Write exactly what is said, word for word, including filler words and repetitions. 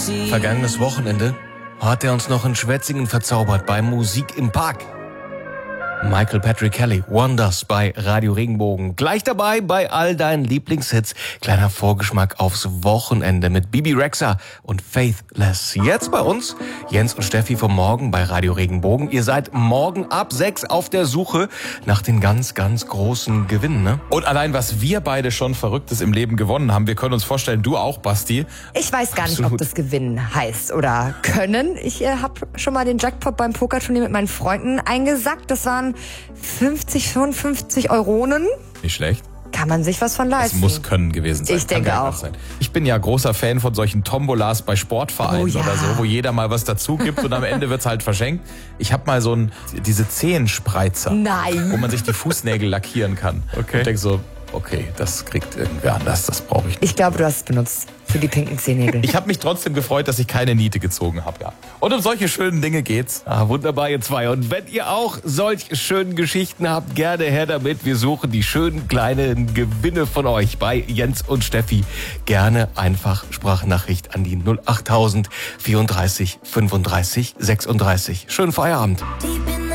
Vergangenes Wochenende hat er uns noch in Schwetzingen verzaubert bei Musik im Park. Michael Patrick Kelly, Wonders bei Radio Regenbogen. Gleich dabei bei all deinen Lieblingshits. Kleiner Vorgeschmack aufs Wochenende mit Bibi Rexha und Faithless. Jetzt bei uns Jens und Steffi vom Morgen bei Radio Regenbogen. Ihr seid morgen ab sechs auf der Suche nach den ganz, ganz großen Gewinnen, ne? Und allein, was wir beide schon Verrücktes im Leben gewonnen haben, wir können uns vorstellen, du auch, Basti. Ich weiß gar Absolut. nicht, ob das Gewinnen heißt oder können. Ich äh, habe schon mal den Jackpot beim Pokerturnier mit meinen Freunden eingesackt. Das waren fünfzig, fünfundfünfzig Euronen. Nicht schlecht. Kann man sich was von Das leisten. muss Können gewesen sein. Ich Kann denke gar nicht auch. was sein. Ich bin ja großer Fan von solchen Tombolas bei Sportvereinen Oh ja. oder so, wo jeder mal was dazu gibt und am Ende wird's halt verschenkt. Ich habe mal so ein, diese Zehenspreizer, Nein. wo man sich die Fußnägel lackieren kann. Okay. Und denk so, okay, das kriegt irgendwer anders, das brauche ich nicht. Ich glaube, du hast es benutzt für die pinken Zehennägel. Ich habe mich trotzdem gefreut, dass ich keine Niete gezogen habe, ja. Und um solche schönen Dinge geht's. Ah, wunderbar, ihr zwei. Und wenn ihr auch solch schönen Geschichten habt, gerne her damit. Wir suchen die schönen kleinen Gewinne von euch bei Jens und Steffi. Gerne einfach Sprachnachricht an die null achttausend vierunddreißig fünfunddreißig sechsunddreißig. Schönen Feierabend. Die